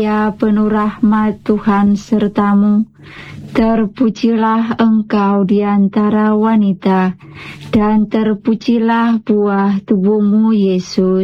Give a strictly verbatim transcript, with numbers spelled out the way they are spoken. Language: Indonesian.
Ya penuh rahmat, Tuhan sertamu. Terpujilah engkau di antara wanita, dan terpujilah buah tubuhmu, Yesus.